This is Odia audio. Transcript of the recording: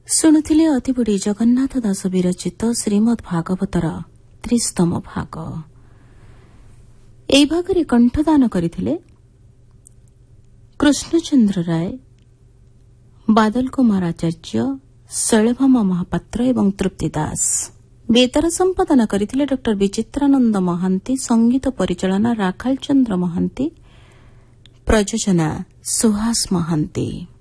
ଶୁଣୁଥିଲେ ଅତିବଡ଼ି ଜଗନ୍ନାଥ ଦାସ ବିରଚିତ ଶ୍ରୀମଦ୍ ଭାଗବତର 30ତମ ଭାଗ। ଏହି ଭାଗରେ କଣ୍ଠଦାନ କରିଥିଲେ କୃଷ୍ଣଚନ୍ଦ୍ର ରାୟ, ବାଦଲ କୁମାର ଆଚାର୍ଯ୍ୟ, ଶୈଳଭାମ ମହାପାତ୍ର ଏବଂ ତୃପ୍ତି ଦାସ। ବେତାର ସମ୍ପାଦନ କରିଥିଲେ ଡ ବିଚିତ୍ରାନନ୍ଦ ମହାନ୍ତି, ସଙ୍ଗୀତ ପରିଚାଳନା ରାଖାଲ ଚନ୍ଦ୍ର ମହାନ୍ତି, ପ୍ରଯୋଜନା ସୁହାସ ମହାନ୍ତି।